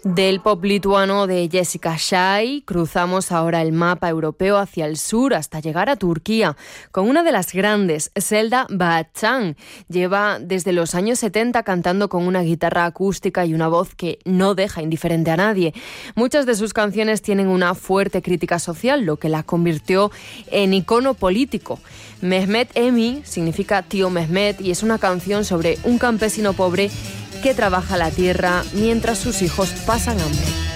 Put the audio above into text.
Del pop lituano de Jessica Shai cruzamos ahora el mapa europeo hacia el sur hasta llegar a Turquía con una de las grandes, Selda Bağcan. Lleva desde los años 70 cantando con una guitarra acústica y una voz que no deja indiferente a nadie. Muchas de sus canciones tienen una fuerte crítica social, lo que la convirtió en icono político. Mehmet Emi significa tío Mehmet y es una canción sobre un campesino pobre que trabaja la tierra mientras sus hijos pasan hambre.